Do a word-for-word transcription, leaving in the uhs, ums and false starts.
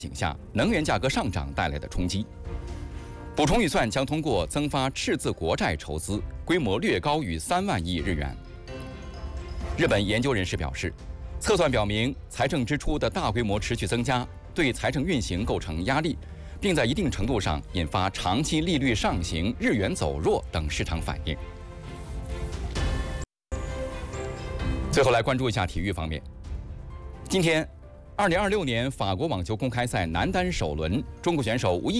景下，能源价格上涨带来的冲击。补充预算将通过增发赤字国债筹资，规模略高于三万亿日元。日本研究人士表示，测算表明财政支出的大规模持续增加对财政运行构成压力，并在一定程度上引发长期利率上行、日元走弱等市场反应。最后来关注一下体育方面。今天，二零二六年法国网球公开赛男单首轮，中国选手吴亦